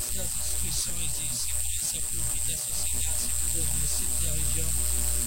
integrantes das instituições de segurança pública e da sociedade civil das municípios da região